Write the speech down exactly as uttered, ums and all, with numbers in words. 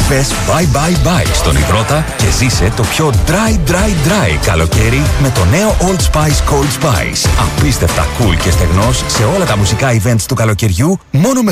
Πες bye bye bye στον υδρότα και ζήσε το πιο dry dry dry καλοκαίρι με το νέο Old Spice Cold Spice. Απίστευτα cool και στεγνός σε όλα τα μουσικά events του καλοκαιριού μόνο με